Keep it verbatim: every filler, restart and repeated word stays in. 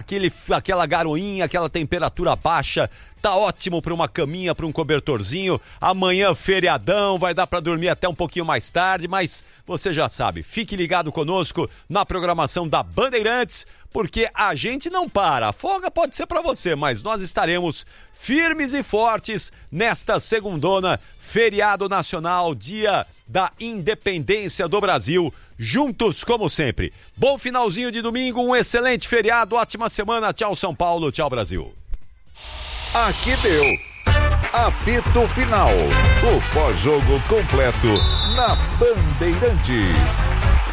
aquele, aquela garoinha, aquela temperatura baixa, tá ótimo para uma caminha, para um cobertorzinho. Amanhã feriadão, vai dar para dormir até um pouquinho mais tarde, mas você já sabe, fique ligado conosco na programação da Bandeirantes, porque a gente não para. A folga pode ser para você, mas nós estaremos firmes e fortes nesta segundona, feriado nacional, dia da independência do Brasil, juntos como sempre. Bom finalzinho de domingo, um excelente feriado, ótima semana. Tchau São Paulo, tchau Brasil. Aqui deu apito final, o pós-jogo completo na Bandeirantes.